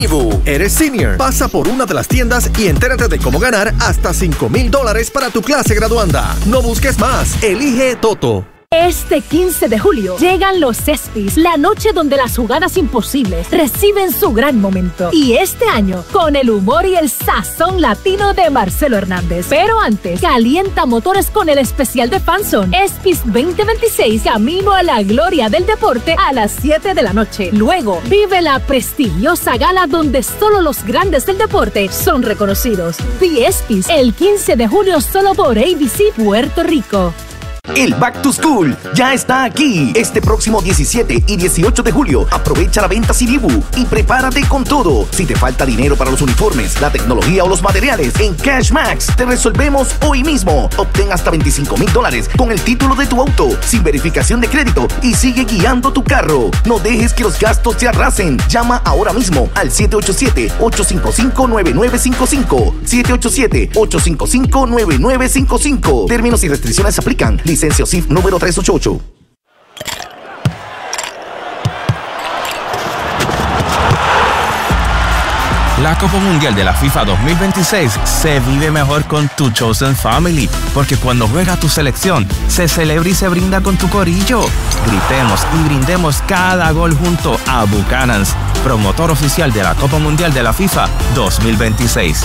¿Eres senior? Pasa por una de las tiendas y entérate de cómo ganar hasta $5,000 para tu clase graduanda. No busques más. Elige Toto. Este 15 de julio llegan los ESPYs, la noche donde las jugadas imposibles reciben su gran momento. Y este año, con el humor y el sazón latino de Marcelo Hernández. Pero antes, calienta motores con el especial de Fanzone. ESPYs 2026, camino a la gloria del deporte a las 7 de la noche. Luego, vive la prestigiosa gala donde solo los grandes del deporte son reconocidos. The ESPYs, el 15 de julio solo por ABC Puerto Rico. El Back to School ya está aquí. Este próximo 17 y 18 de julio, aprovecha la venta Siribu y prepárate con todo. Si te falta dinero para los uniformes, la tecnología o los materiales, en Cash Max te resolvemos hoy mismo. Obtén hasta $25,000 con el título de tu auto, sin verificación de crédito, y sigue guiando tu carro. No dejes que los gastos te arrasen. Llama ahora mismo al 787-855-9955. 787-855-9955. Términos y restricciones se aplican. Licencia OSIF número 388. La Copa Mundial de la FIFA 2026 se vive mejor con tu Chosen Family, porque cuando juega tu selección, se celebra y se brinda con tu corillo. Gritemos y brindemos cada gol junto a Buchanan's, promotor oficial de la Copa Mundial de la FIFA 2026.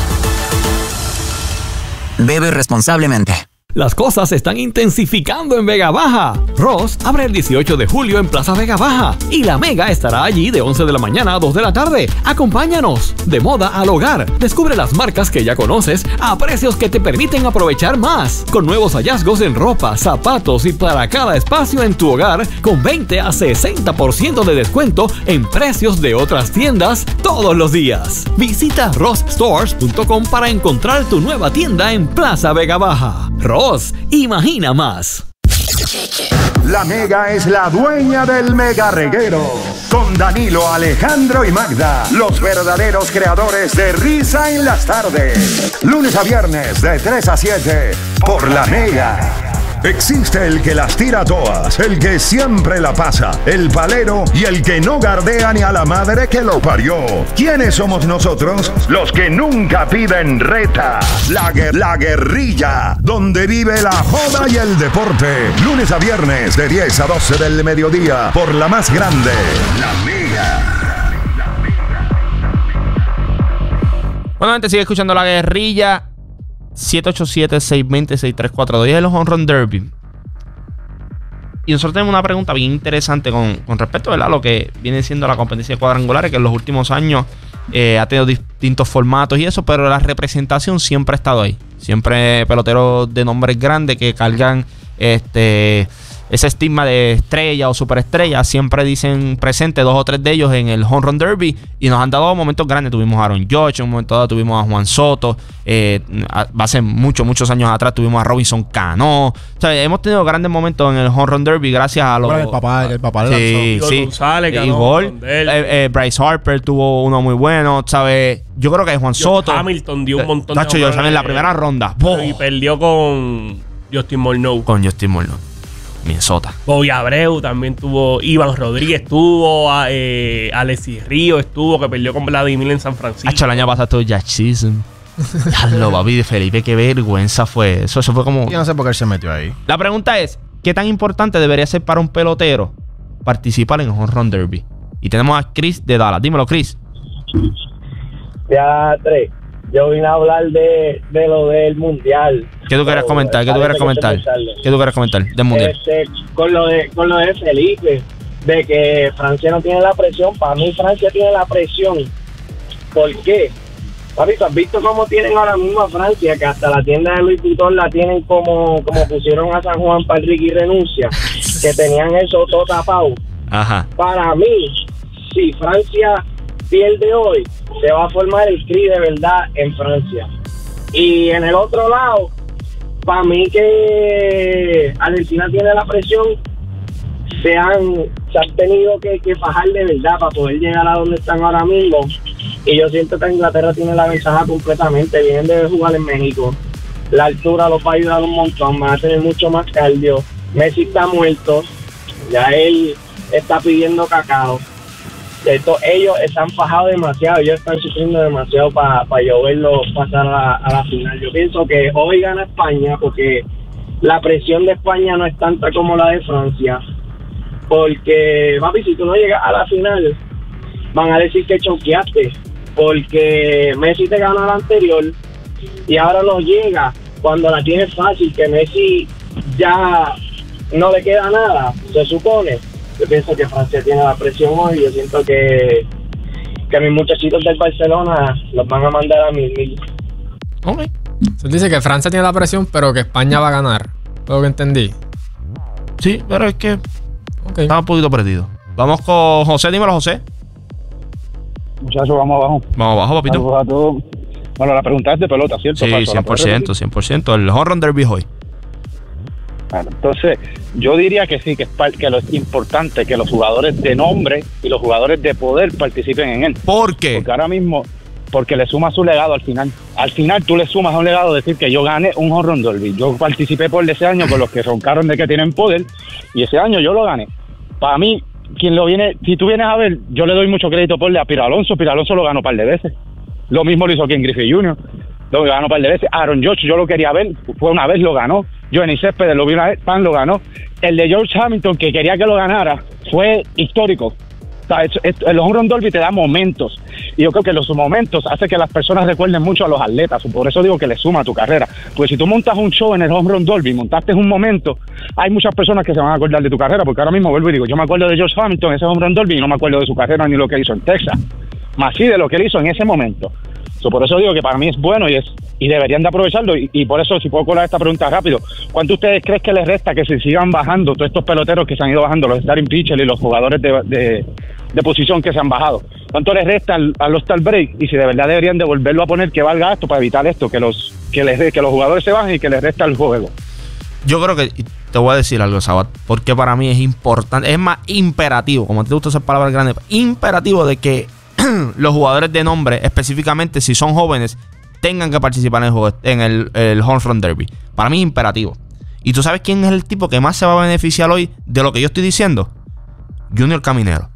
Bebe responsablemente. Las cosas se están intensificando en Vega Baja. Ross abre el 18 de julio en Plaza Vega Baja y la Mega estará allí de 11 de la mañana a 2 de la tarde. Acompáñanos. De moda al hogar. Descubre las marcas que ya conoces a precios que te permiten aprovechar más. Con nuevos hallazgos en ropa, zapatos y para cada espacio en tu hogar con 20 a 60% de descuento en precios de otras tiendas todos los días. Visita rossstores.com para encontrar tu nueva tienda en Plaza Vega Baja. Ross, imagina más. La Mega es la dueña del mega reguero. Con Danilo, Alejandro y Magda, los verdaderos creadores de risa en las tardes. Lunes a viernes de 3 a 7 por la Mega. Existe el que las tira todas, el que siempre la pasa, el palero y el que no gardea ni a la madre que lo parió. ¿Quiénes somos nosotros? Los que nunca piden reta. La guerrilla, donde vive la joda y el deporte. Lunes a viernes de 10 a 12 del mediodía por la más grande, la Mega. Bueno, gente, sigue escuchando La Guerrilla. 787-620-6342. Y es el Home Run Derby. Y nosotros tenemos una pregunta bien interesante con respecto, ¿verdad?, a lo que viene siendo la competencia de cuadrangulares, que en los últimos años ha tenido distintos formatos y eso, pero la representación siempre ha estado ahí. Siempre peloteros de nombres grandes que cargan ese estigma de estrella o superestrella, siempre dicen presente 2 o 3 de ellos en el Home Run Derby y nos han dado momentos grandes. Tuvimos a Aaron Judge, en un momento dado tuvimos a Juan Soto, hace muchos años atrás tuvimos a Robinson Cano. O sea, hemos tenido grandes momentos en el Home Run Derby gracias a los... El papá sí, sí. González, Bryce Harper tuvo uno muy bueno, ¿sabes? Yo creo que Juan Soto... Hamilton dio un montón de... Tacho, en la primera ronda. Y perdió con Justin Morneau. Minnesota. Bobby Abreu también tuvo. Iván Rodríguez tuvo. Alexis Río estuvo, que perdió con Vladimir en San Francisco. El año pasado tuvo Jack Season. Diablo, papi, de Felipe, qué vergüenza fue eso. Eso fue como... Yo no sé por qué él se metió ahí. La pregunta es, ¿qué tan importante debería ser para un pelotero participar en el Home Run Derby? Y tenemos a Chris de Dallas. Dímelo, Chris. Ya, 3. Yo vine a hablar de lo del mundial. ¿Qué tú quieres comentar? ¿Qué tú quieres comentar del mundial? Con lo de Felipe, de que Francia no tiene la presión. Para mí Francia tiene la presión. ¿Por qué? Papi, ¿tú has visto cómo tienen ahora mismo a Francia? Que hasta la tienda de Louis Vuitton la tienen como pusieron a San Juan para el Ricky Renuncia, que tenían eso todo tapado. Ajá. Para mí, si Francia pierde hoy, se va a formar el CRI de verdad en Francia. Y en el otro lado, para mí que Argentina tiene la presión, se han tenido que fajar de verdad para poder llegar a donde están ahora mismo. Y yo siento que Inglaterra tiene la ventaja completamente. Vienen de jugar en México. La altura los va a ayudar un montón. Van a tener mucho más cardio. Messi está muerto. Ya él está pidiendo cacao. ellos se han fajado demasiado, ellos están sufriendo demasiado para yo verlos pasar a la final. Yo pienso que hoy gana España porque la presión de España no es tanta como la de Francia. Porque, papi, si tú no llegas a la final, van a decir que choqueaste. Porque Messi te ganó la anterior y ahora no llega cuando la tiene fácil, que Messi ya no le queda nada, se supone. Yo pienso que Francia tiene la presión hoy. Yo siento que mis muchachitos del Barcelona los van a mandar a 1000. Ok. Se dice que Francia tiene la presión, pero que España va a ganar. ¿Lo que entendí? Sí, pero es que estaba un poquito perdido. Vamos con José. Dímelo, José. Muchachos, vamos abajo. Vamos abajo, papito. Saludos a todos. Bueno, la pregunta es de pelota, ¿cierto? Sí, 100%. El home run derby hoy. Bueno, entonces, yo diría que sí, que es importante que los jugadores de nombre y los jugadores de poder participen en él. ¿Por qué? Porque ahora mismo, porque le suma su legado al final. Al final tú le sumas a un legado decir que yo gané un home run derby. Yo participé por ese año con los que roncaron de que tienen poder y ese año yo lo gané. Para mí, si tú vienes a ver, yo le doy mucho crédito por a Piro Alonso. Piro Alonso lo ganó un par de veces. Lo mismo lo hizo Ken Griffey Jr. Lo ganó un par de veces. Aaron Judge, yo lo quería ver, fue una vez, lo ganó. Johnny Céspedes lo vi una vez, lo ganó. El de George Hamilton, que quería que lo ganara, fue histórico. O sea, el home run derby te da momentos. Y yo creo que los momentos hacen que las personas recuerden mucho a los atletas. Por eso digo que le suma a tu carrera. Porque si tú montas un show en el home run derby, montaste un momento, hay muchas personas que se van a acordar de tu carrera. Porque ahora mismo vuelvo y digo, yo me acuerdo de George Hamilton en ese home run derby y no me acuerdo de su carrera ni lo que hizo en Texas. Más sí de lo que él hizo en ese momento. Por eso digo que para mí es bueno y deberían de aprovecharlo. Y por eso, si puedo colar esta pregunta rápido, ¿cuánto ustedes creen que les resta que se sigan bajando todos estos peloteros que se han ido bajando, los starting pitchers y los jugadores de posición que se han bajado? ¿Cuánto les resta a los tal break? Y si de verdad deberían de volverlo a poner, que valga esto para evitar esto, que los jugadores se bajen y que les resta el juego. Yo creo que, te voy a decir algo, Sabat, porque para mí es importante, es más imperativo, como te gusta usar palabras grandes, imperativo de que los jugadores de nombre, específicamente si son jóvenes, tengan que participar en el home run derby. Para mí es imperativo. ¿Y tú sabes quién es el tipo que más se va a beneficiar hoy de lo que yo estoy diciendo? Junior Caminero.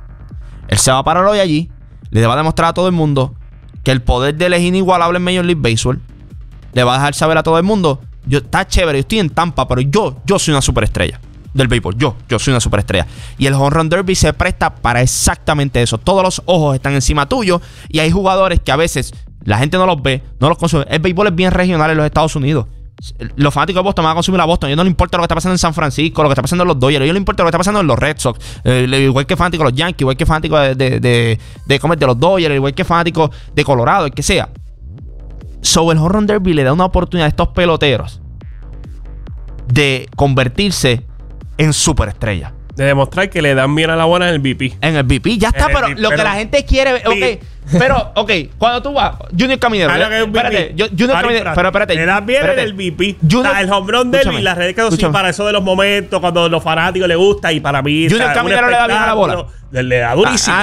Él se va a parar hoy allí, le va a demostrar a todo el mundo que el poder de él es inigualable en Major League Baseball. Le va a dejar saber a todo el mundo, está chévere, yo estoy en Tampa, pero yo soy una superestrella del béisbol. Yo soy una superestrella. Y el home run derby se presta para exactamente eso. Todos los ojos están encima tuyo y hay jugadores que a veces la gente no los ve, no los consume. El béisbol es bien regional en los Estados Unidos. Los fanáticos de Boston van a consumir a Boston. A ellos no les importa lo que está pasando en San Francisco, lo que está pasando en los Dodgers. A ellos les importa lo que está pasando en los Red Sox. Igual que fanáticos de los Yankees, igual que fanáticos de los Dodgers, igual que fanáticos de Colorado, el que sea. So, el home run derby le da una oportunidad a estos peloteros de convertirse en superestrella. De demostrar que le dan bien a la buena en el VP. En el VP, ya está, pero lo que la gente quiere... Sí. Pero, cuando tú vas... Junior Caminero... espérate, Junior Caminero... Pero espérate. Le dan bien en el VP. El home run derby y las redes que sí, para eso de los momentos, cuando los fanáticos les gusta y para mí... Junior Caminero le da bien a la bola. Le da durísimo.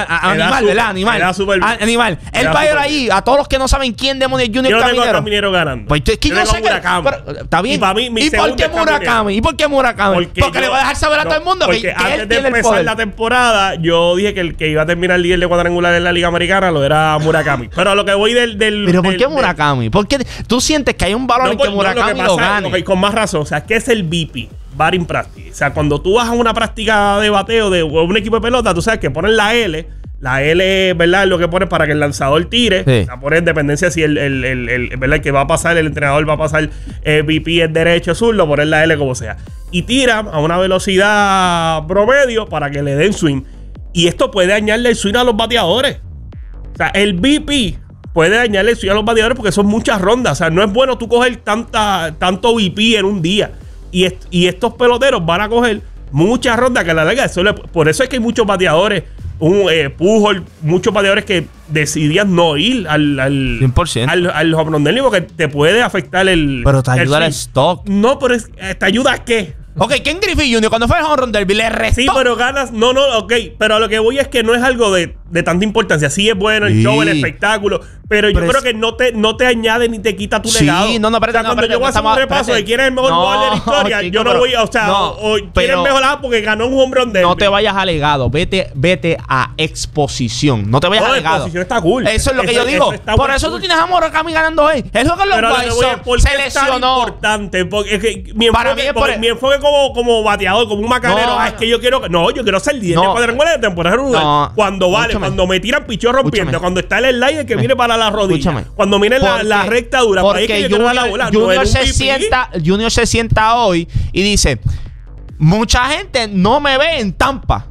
Animal. Él va a ir ahí a todos los que no saben quién demonios es Junior Caminero. Yo tengo a Caminero ganando. Pues es que yo sé que... Está bien. ¿Y por qué Murakami? Porque le va a dejar saber a todo el mundo que él tiene el poder. La temporada, yo dije que el que iba a terminar el líder de cuadrangular en la Liga Americana lo era Murakami. Pero a lo que voy ¿Pero por qué Murakami? ¿Por qué tú sientes que hay un valor en que Murakami lo gane? Con más razón. O sea, ¿qué es el VP? Batting practice. O sea, cuando tú vas a una práctica de bateo de un equipo de pelota, tú sabes que ponen la L. La L, ¿verdad? Es lo que pones para que el lanzador tire. Sí. O sea, pones en dependencia si ¿verdad? El que va a pasar, el entrenador va a pasar VP es derecho o zurdo, poner la L como sea. Y tira a una velocidad promedio para que le den swing. Y esto puede dañarle el swing a los bateadores. O sea, el VP puede dañarle el swing a los bateadores porque son muchas rondas. O sea, no es bueno tú coger tanto VP en un día. Y estos peloteros van a coger muchas rondas que a la larga. Por eso es que hay muchos bateadores, Pujol, muchos bateadores que decidían no ir al 100%. al home run derby porque te puede afectar el... Pero te ayuda el stock. No, pero ¿te ayuda a qué? Ok, Ken Griffey Jr. cuando fue el home run derby le restó. Sí, pero ganas... No, ok. Pero a lo que voy es que no es algo de tanta importancia. Sí es bueno el show, el espectáculo. Pero yo creo que no te añade ni te quita tu legado. Sí, pero... O sea, cuando yo voy a hacer un repaso de quién es el mejor jugador de la historia, chico, yo no voy a... O sea, quién es mejor porque ganó un home run derby. No te vayas a legado. Vete a exposición. No te vayas a legado. La exposición está cool. Eso es lo que yo digo. Por eso tú tienes a Murakami ganando hoy. Es lo que los White Sox se lesionó. Importante, porque es que mi enfoque como bateador, como un macanero, es que yo quiero ser líder de cuadrangular de temporada regular. Cuando cuando me tiran pichón rompiendo, cuando está el slider que viene para la rodilla, cuando viene la recta dura, por ahí que yo quiero dar la bola. Junior se sienta hoy y dice: mucha gente no me ve en Tampa.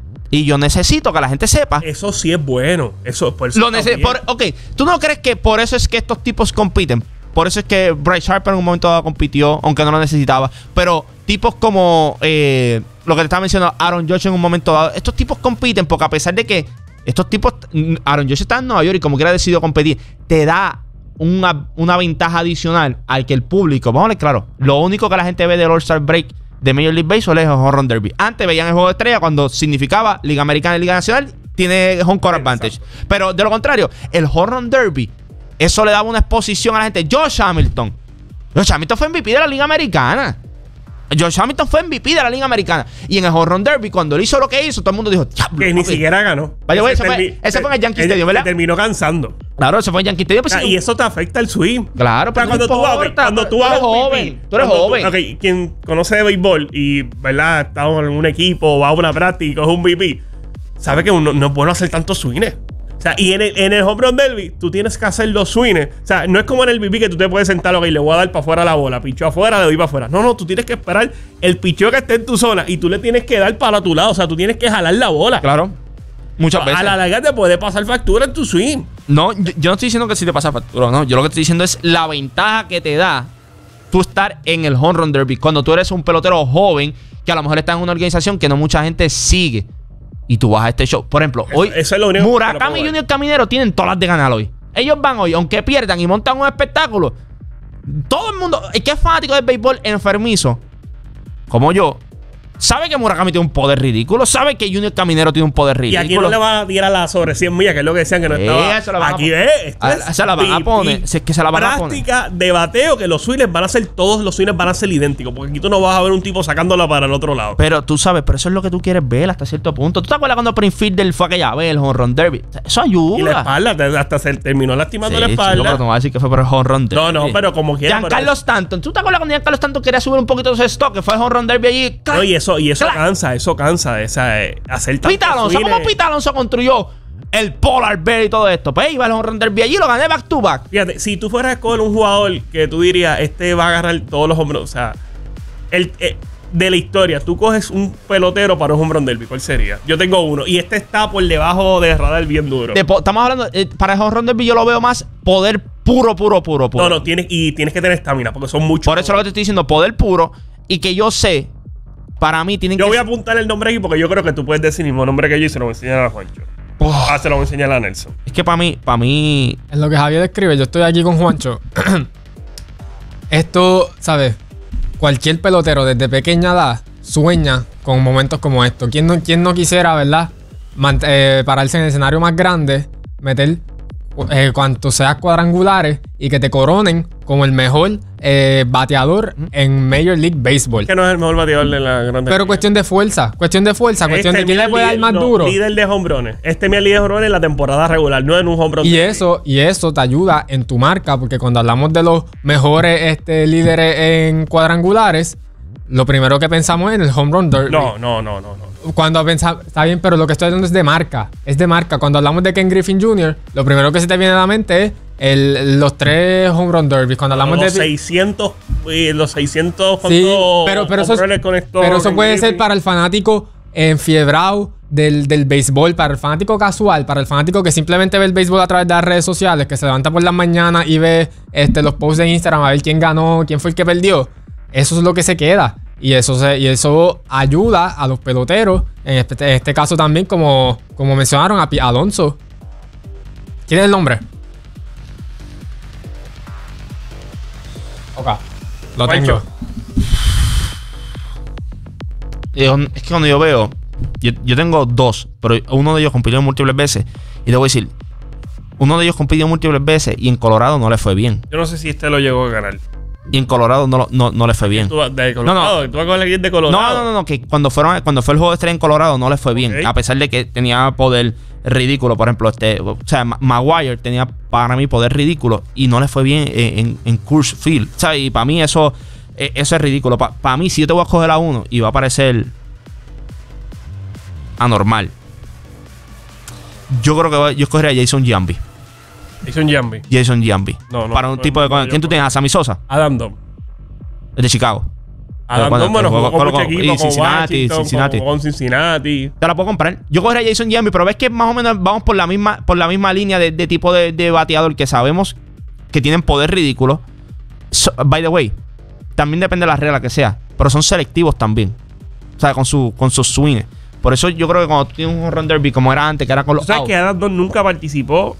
Y yo necesito que la gente sepa. Eso sí es bueno. Eso por eso ok, ¿tú no crees que por eso es que estos tipos compiten? Por eso es que Bryce Harper en un momento dado compitió, aunque no lo necesitaba. Pero tipos como lo que te estaba mencionando, Aaron Judge en un momento dado, estos tipos compiten porque a pesar de que estos tipos, Aaron Judge está en Nueva York y como quiera decidido competir, te da una ventaja adicional al que el público, vamos a ver claro, lo único que la gente ve del All-Star Break de Major League Baseball es el Home Run Derby. Antes veían el juego de estrella cuando significaba Liga Americana y Liga Nacional, tiene Home Court Advantage. Pero de lo contrario, el Home Run Derby, eso le daba una exposición a la gente. Josh Hamilton fue MVP de la Liga Americana. Josh Hamilton fue MVP de la Liga Americana. Y en el Home Run Derby, cuando él hizo lo que hizo, todo el mundo dijo: que ni siquiera ganó. Ese fue en el Yankee Stadium, ¿verdad? Terminó cansando. Claro, eso fue en Yankee Stadium. Y eso te afecta el swing. Claro, pero cuando tú eres joven. Tú eres joven. Quien conoce de béisbol y, ¿verdad?, estamos en un equipo o va a una práctica y coge un VP, sabe que no es bueno hacer tantos swings. O sea, y en el Home Run Derby, tú tienes que hacer los swings. O sea, no es como en el VP que tú te puedes sentar, ok, le voy a dar para afuera la bola, pichó afuera, le doy para afuera. No, tú tienes que esperar el picheo que esté en tu zona y tú le tienes que dar para tu lado. O sea, tú tienes que jalar la bola. Claro. Muchas veces. A la larga te puede pasar factura en tu swing. No, yo no estoy diciendo que sí te pasa factura, no. Yo lo que estoy diciendo es la ventaja que te da tú estar en el Home Run Derby cuando tú eres un pelotero joven que a lo mejor está en una organización que no mucha gente sigue. Y tú vas a este show. Por ejemplo, hoy eso es lo único Murakami y Junior Caminero tienen todas las de ganar hoy. Ellos van hoy, aunque pierdan y montan un espectáculo. Todo el mundo, el que es fanático del béisbol enfermizo, como yo, sabe que Murakami tiene un poder ridículo. Sabe que Junior Caminero tiene un poder ridículo. Y aquí no le van a tirar la sobre 100 millas, que es lo que decían que no estaba. Aquí se la van a poner. Práctica de bateo, que los swings van a ser, todos los swings van a ser idénticos. Porque aquí tú no vas a ver un tipo sacándola para el otro lado. Pero tú sabes, pero eso es lo que tú quieres ver hasta cierto punto. ¿Tú te acuerdas cuando Prince Fielder fue aquella vez, el Home Run Derby? Eso ayuda. Y la espalda, hasta se terminó lastimando la espalda. Chico, pero no va a decir que fue por el Home Run Derby. No, pero como quiera. Giancarlo Stanton. ¿Tú te acuerdas cuando Giancarlo Stanton quería subir un poquito de ese stock? Que fue el Home Run Derby allí. No, y eso cansa. Eso cansa, hacer tanto. Pete Alonso, ¿cómo Pete Alonso construyó el Polar Bear y todo esto? Pues iba el Home Run Derby allí y lo gané back to back. Fíjate, si tú fueras a escoger un jugador que tú dirías, va a agarrar todos los hombros, o sea, de la historia, tú coges un pelotero para un Home Run Derby, ¿cuál sería? Yo tengo uno y está por debajo de radar bien duro. Estamos hablando, para el Home Run Derby yo lo veo más poder puro. No, tienes que tener estamina porque son muchos. Por eso lo que te estoy diciendo, poder puro y que yo sé. Para mí tienen Yo voy a apuntar el nombre aquí porque yo creo que tú puedes decir el mismo nombre que yo y se lo voy a enseñar a Juancho. Se lo voy a enseñar a Nelson. Es que para mí... Es lo que Javier describe. Yo estoy aquí con Juancho. Esto, ¿sabes? Cualquier pelotero desde pequeña edad sueña con momentos como estos. ¿Quién no quisiera, verdad? Pararse en el escenario más grande, meter cuantos seas cuadrangulares y que te coronen como el mejor bateador en Major League Baseball. Que no es el mejor bateador de la grande. Pero cuestión de fuerza, cuestión de quién le puede dar más duro. Líder de hombrones. Me líder de hombrones en la temporada regular, no en un hombrón. Y eso te ayuda en tu marca, porque cuando hablamos de los mejores líderes en cuadrangulares, lo primero que pensamos es en el Home Run Derby. No. Cuando pensamos, está bien, pero lo que estoy hablando es de marca. Es de marca. Cuando hablamos de Ken Griffey Jr., lo primero que se te viene a la mente es los 3 Home Run Derby. Cuando hablamos los 600, los 600 sí, pero eso puede ser para el fanático enfiebrado del béisbol, para el fanático casual, para el fanático que simplemente ve el béisbol a través de las redes sociales, que se levanta por las mañanas y ve los posts de Instagram a ver quién ganó, quién fue el que perdió. Eso es lo que se queda. Y eso ayuda a los peloteros. En este caso también, como mencionaron, a Alonso. ¿Quién es el nombre? Ok. Lo tengo. Es que cuando yo veo... Yo tengo 2, pero uno de ellos compitió múltiples veces. Y te voy a decir... Uno de ellos compitió múltiples veces y en Colorado no le fue bien. Yo no sé si lo llegó a ganar. Y en Colorado no le fue bien. ¿De Colorado? ¿Tú vas con el de Colorado? No. Que cuando fue el juego de estrella en Colorado no le fue bien. Okay. A pesar de que tenía poder ridículo. Por ejemplo, Maguire tenía para mí poder ridículo y no le fue bien en Coors Field. O sea, y para mí eso es ridículo. Para mí, si yo te voy a escoger a uno y va a parecer anormal, yo creo que yo escogería a Jason Giambi. Jason Giambi. Para un tipo de... ¿Quién tú tienes? ¿A Sammy Sosa? Adam Dom. Es de Chicago. Adam Dom, bueno, jugó con mucho equipo, Cincinnati. Con Cincinnati. Te la puedo comprar. Yo cogería a Jason Giambi, pero ves que más o menos vamos por la misma línea de tipo de bateador que sabemos que tienen poder ridículo. By the way, también depende de las reglas que sea, pero son selectivos también. O sea, con sus swings. Por eso yo creo que cuando tú tienes un home run derby como era antes, que era con los... ¿Sabes que Adam Dom nunca participó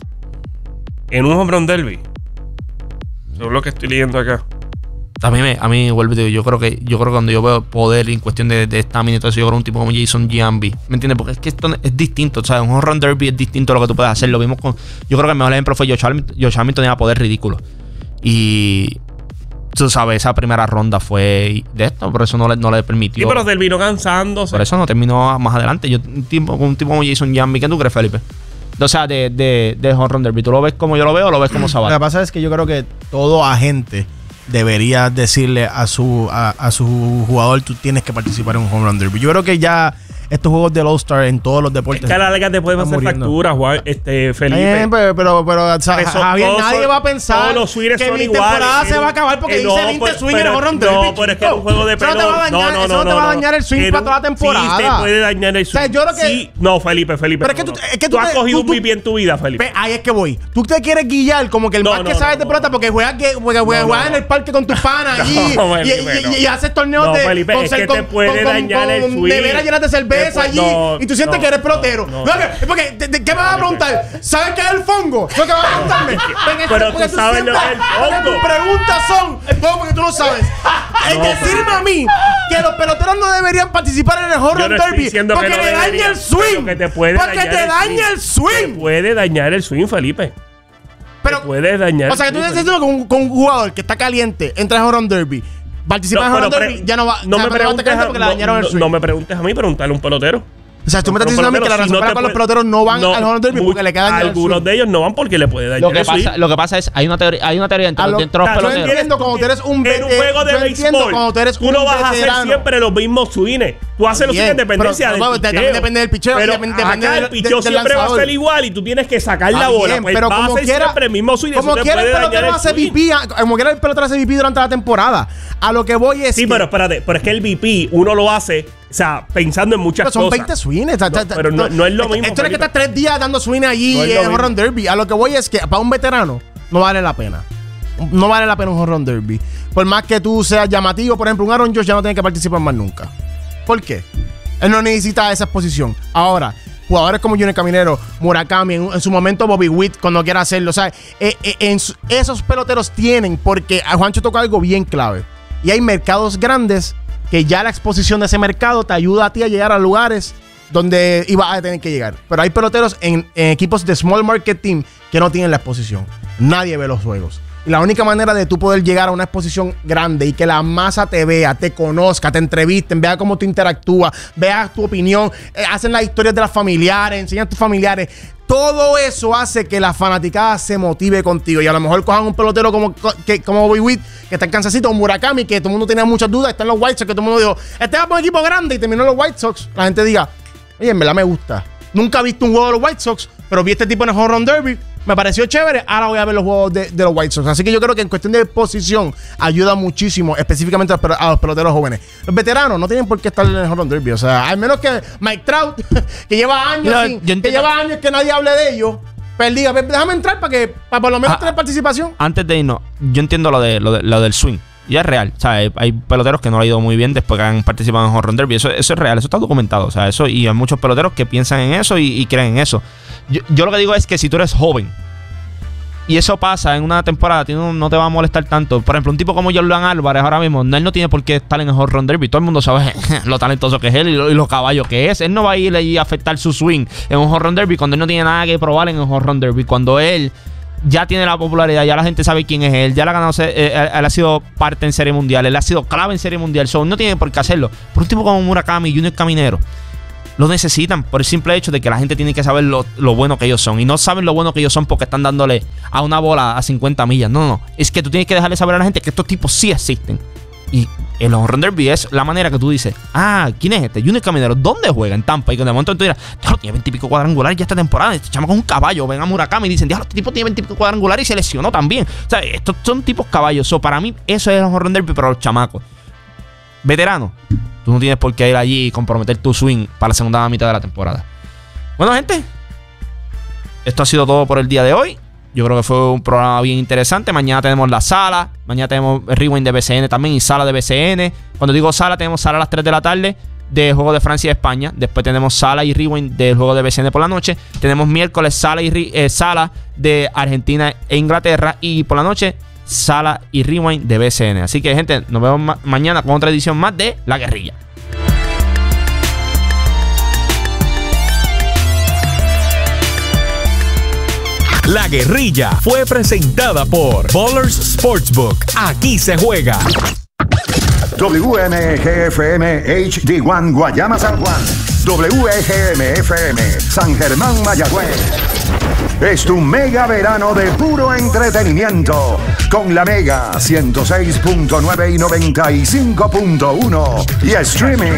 en un home run derby? Según lo que estoy leyendo acá. A mí vuelvo y te digo, yo creo que cuando yo veo poder en cuestión de estamina y todo eso, yo creo un tipo como Jason Giambi. ¿Me entiendes? Porque es que esto es distinto. O sea, un home run derby es distinto a lo que tú puedes hacer. Lo vimos con... Yo creo que el mejor ejemplo fue Josh Hamilton tenía poder ridículo. Y... Tú sabes, esa primera ronda fue de esto, por eso no le permitió. Sí, pero terminó cansándose. Por eso no terminó más adelante. Un tipo como Jason Giambi, ¿qué tú crees, Felipe? O sea, de home run derby. ¿Tú lo ves como yo lo veo o lo ves como Sabat? Lo que pasa es que yo creo que todo agente debería decirle a su jugador: tú tienes que participar en un home run derby. Yo creo que ya estos juegos del All-Star en todos los deportes. Es que a la larga te pueden hacer facturas, Juan, Felipe. Pero Javier, nadie va a pensar que mi temporada se va a acabar porque dice 20 swing en el home run derby. No, pero es que es un juego de pelota. Eso no te va a dañar el swing para toda la temporada. Sí, te puede dañar el swing. Yo creo que... Sí, no, Felipe. Pero es que tú has cogido un MVP en tu vida, Felipe. Ahí es que voy. Tú te quieres guillar como que el más que sabes de pelota porque juegas en el parque con tus panas allí y haces torneos de... Felipe, es que te puede dañar el swing. Neveras llenas de cerveza allí. Y tú sientes que eres pelotero. Porque, ¿qué me vas a preguntar? ¿Sabes qué es el fongo? ¿Eso que vas a preguntarme? Pero tú sabes lo que es el fongo. Tus preguntas son porque tú no sabes. Decirme a mí que los peloteros no deberían participar en el home run derby porque le daña el swing. Porque te daña el swing. Te puede dañar el swing, Felipe. Pero puede dañar. O sea, que tú estás diciendo con un jugador que está caliente entra en el home run derby. Participa en el home run derby, ya no va. No me preguntes a mí, preguntarle a un pelotero. O sea, tú me estás diciendo a mí que la razón para los peloteros no van al home run derby porque le quedan algunos de ellos no van porque le puede dañar el swing. Lo que pasa es, hay una teoría dentro de los peloteros. Yo entiendo cuando tú eres un en un juego de béisbol, tú no vas a hacer siempre los mismos swings. Tú haces los swings en dependencia del picheo. También depende del picheo. Pero acá el picheo siempre va a ser igual y tú tienes que sacar la bola. Pero como quiera el mismo swing. Como quiera el pelotero hace VP. Como quiera el pelotero hace VP durante la temporada. A lo que voy es sí, pero espérate. Pero es que el VP uno lo hace... O sea, pensando en muchas cosas. Pero son 20 swings. Pero no es lo mismo. Esto es que estás 3 días dando swing allí en home run derby. A lo que voy es que para un veterano no vale la pena. No vale la pena un home run derby. Por más que tú seas llamativo, por ejemplo, un Aaron Judge ya no tiene que participar más nunca. ¿Por qué? Él no necesita esa exposición. Ahora, jugadores como Junior Caminero, Murakami, en su momento Bobby Witt, cuando quiera hacerlo. O sea, esos peloteros tienen, porque a Juancho toca algo bien clave. Y hay mercados grandes que ya la exposición de ese mercado te ayuda a ti a llegar a lugares donde ibas a tener que llegar. Pero hay peloteros en equipos de small market team que no tienen la exposición. Nadie ve los juegos. Y la única manera de tú poder llegar a una exposición grande y que la masa te vea, te conozca, te entrevisten, vea cómo tú interactúas, vea tu opinión, hacen las historias de las familiares, enseñan a tus familiares. Todo eso hace que la fanaticada se motive contigo. Y a lo mejor cojan un pelotero como Bobby Witt, que está en Kansas City, o Murakami, que todo el mundo tenía muchas dudas, está en los White Sox, que todo el mundo dijo, este va por un equipo grande, y terminó en los White Sox. La gente diga, oye, en verdad me gusta. Nunca he visto un juego de los White Sox, pero vi este tipo en el home run derby, me pareció chévere, ahora voy a ver los juegos de los White Sox. Así que yo creo que en cuestión de posición ayuda muchísimo, específicamente a los peloteros jóvenes. Los veteranos no tienen por qué estar en el home run derby. O sea, al menos que Mike Trout, que lleva años que nadie hable de ellos, pues diga, déjame entrar para por lo menos tener participación. Antes de irnos, yo entiendo lo del swing. Y es real, o sea, hay peloteros que no lo han ido muy bien después que han participado en home run derby. Eso es real, eso está documentado. O sea, eso, y hay muchos peloteros que piensan en eso y creen en eso. Yo lo que digo es que si tú eres joven y eso pasa en una temporada, no te va a molestar tanto. Por ejemplo, un tipo como Jordan Álvarez ahora mismo, él no tiene por qué estar en el home run derby. Todo el mundo sabe lo talentoso que es él y lo caballo que es. Él no va a ir y a afectar su swing en un home run derby cuando él no tiene nada que probar en el home run derby. Cuando él ya tiene la popularidad, ya la gente sabe quién es él, ya la ha ganado, él ha sido parte en Serie Mundial, él ha sido clave en Serie Mundial, no tiene por qué hacerlo. Por un tipo como Murakami, Junior Caminero, lo necesitan por el simple hecho de que la gente tiene que saber lo bueno que ellos son. Y no saben lo bueno que ellos son porque están dándole a una bola a 50 millas. No. Es que tú tienes que dejarle saber a la gente que estos tipos sí existen. Y el home run derby es la manera que tú dices, ¿quién es este? Junior Caminero, ¿dónde juega? En Tampa. Y que de momento tú dirás, tiene 20 y pico cuadrangulares ya esta temporada. Este chamaco es un caballo. Ven a Murakami y dicen, este tipo tiene 20 y pico cuadrangulares y se lesionó también. O sea, estos son tipos caballos. Para mí, eso es el home run derby para los chamacos. Veterano, tú no tienes por qué ir allí y comprometer tu swing para la segunda mitad de la temporada. Bueno, gente, esto ha sido todo por el día de hoy. Yo creo que fue un programa bien interesante. Mañana tenemos la sala, mañana tenemos el rewind de BCN también y sala de BCN. Cuando digo sala, tenemos sala a las 3 de la tarde del juego de Francia y España. Después tenemos sala y rewind del juego de BCN por la noche. Tenemos miércoles sala de Argentina e Inglaterra. Y por la noche sala y rewind de BCN. Así que, gente, nos vemos mañana con otra edición más de La Guerrilla. La Guerrilla fue presentada por Ballers Sportsbook. Aquí se juega. WMGFM HD1 Guayama San Juan. WGMFM San Germán Mayagüez. Es tu mega verano de puro entretenimiento. Con la Mega 106.9 y 95.1. Y streaming